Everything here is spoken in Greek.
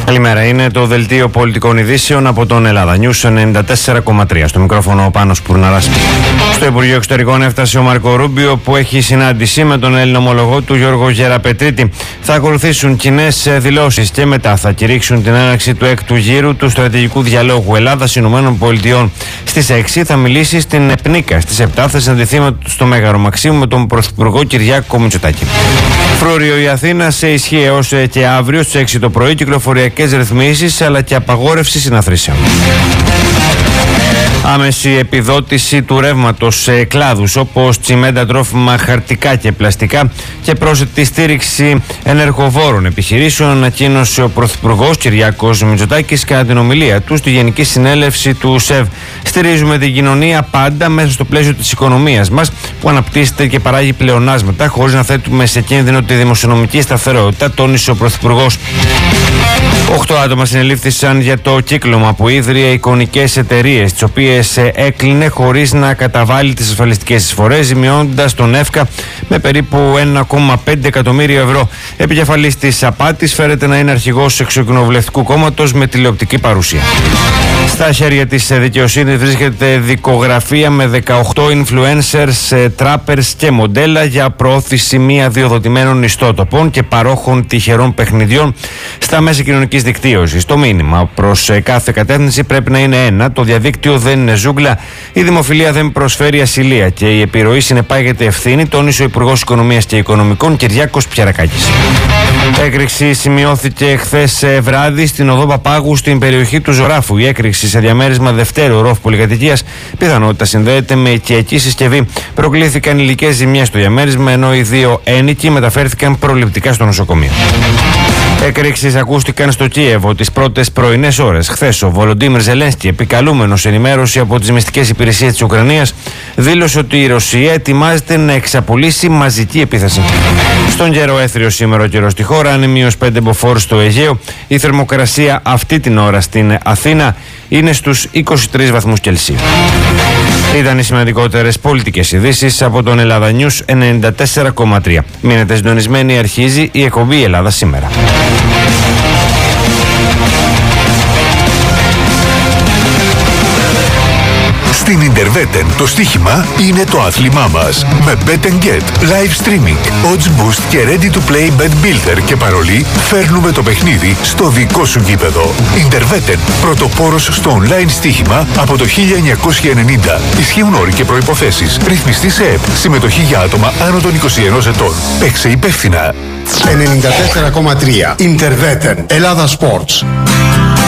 Καλημέρα, είναι το δελτίο πολιτικών ειδήσεων από τον Ελλάδα News 94,3. Στο μικρόφωνο ο Πάνος Πουρναράς. Στο Υπουργείο Εξωτερικών έφτασε ο Μάρκο Ρούμπιο, που έχει συνάντηση με τον Έλληνα ομολογό του Γιώργο Γεραπετρίτη. Θα ακολουθήσουν κοινές δηλώσεις και μετά θα κηρύξουν την έναρξη του έκτου γύρου του στρατηγικού διαλόγου Ελλάδα-ΗΠΑ. Στις 6 θα μιλήσει στην Επνίκα. Στις 7 θα συναντηθεί στο Μέγαρο Μαξίμου με τον Πρωθυπουργό Κυριάκο Μητσοτάκη. Φρούριο η Αθήνα σε ισχύ έως και αύριο στις 6 το πρωί, κυκλοφοριακές ρυθμίσεις αλλά και απαγόρευση συναθρήσεων. Άμεση επιδότηση του ρεύματος σε κλάδους όπως τσιμέντα, τρόφιμα, χαρτικά και πλαστικά και πρόσθετη στήριξη ενεργοβόρων επιχειρήσεων, ανακοίνωσε ο Πρωθυπουργός Κυριάκος Μητσοτάκης κατά την ομιλία του στη Γενική Συνέλευση του ΣΕΒ. Στηρίζουμε την κοινωνία πάντα μέσα στο πλαίσιο της οικονομίας μας, που αναπτύσσεται και παράγει πλεονάσματα, χωρίς να θέτουμε σε κίνδυνο τη δημοσιονομική σταθερότητα, τόνισε ο Πρωθυπουργός. 8 άτομα συνελήφθησαν για το κύκλωμα που ίδρυε εικονικές εταιρείες, τις οποίες έκλεινε χωρίς να καταβάλει τις ασφαλιστικές εισφορές, ζημιώνοντας τον ΕΦΚΑ με περίπου 1,5 εκατομμύριο ευρώ. Επικεφαλής της απάτης φέρεται να είναι αρχηγός εξοκοινοβουλευτικού κόμματος με τηλεοπτική παρουσία. Στα χέρια της δικαιοσύνης βρίσκεται δικογραφία με 18 influencers, trappers και μοντέλα για προώθηση μη αδειοδοτημένων ιστότοπων και παρόχων τυχερών παιχνιδιών στα μέσα κοινωνικής δικτύωσης. Το μήνυμα προς κάθε κατεύθυνση πρέπει να είναι ένα: το διαδίκτυο δεν είναι ζούγκλα, η δημοφιλία δεν προσφέρει ασυλία και η επιρροή συνεπάγεται ευθύνη, τόνισε ο Υπουργός Οικονομίας και Οικονομικών Κυριάκος Πιαρακάκης. Έκρηξη σημειώθηκε χθες βράδυ στην οδό Παπάγου στην περιοχή του Ζωράφου. Η έκρηξη σε διαμέρισμα δευτέρου ορόφου πολυκατοικίας πιθανότητα συνδέεται με οικιακή συσκευή. Προκλήθηκαν υλικές ζημιές στο διαμέρισμα, ενώ οι δύο ένοικοι μεταφέρθηκαν προληπτικά στο νοσοκομείο. Εκρήξεις ακούστηκαν στο Κίεβο τις πρώτες πρωινές ώρες. Χθες ο Βολοντίμιρ Ζελένσκι, επικαλούμενος ενημέρωση από τις μυστικές υπηρεσίες της Ουκρανίας, δήλωσε ότι η Ρωσία ετοιμάζεται να εξαπολύσει μαζική επίθεση. Στον καιρό έθριο σήμερα ο καιρός στη χώρα, είναι -5 μποφόρ στο Αιγαίο. Η θερμοκρασία αυτή την ώρα στην Αθήνα είναι στους 23 βαθμούς Κελσίου. Ήταν οι σημαντικότερες πολιτικές ειδήσεις από τον Ελλάδα News 94,3. Μείνετε συντονισμένοι, αρχίζει η εκπομπή Ελλάδα σήμερα. Στην Interveten το στοίχημα είναι το άθλημά μας. Με Bet & Get, live streaming, odds boost και ready to play bet builder και παρολί, φέρνουμε το παιχνίδι στο δικό σου γήπεδο. Interveten, πρωτοπόρος στο online στοίχημα από το 1990. Ισχύουν όροι και προϋποθέσεις. Ρυθμιστή σε ΕΠ. Συμμετοχή για άτομα άνω των 21 ετών. Παίξε υπεύθυνα. 94,3 Interveten, Ελλάδα Sports.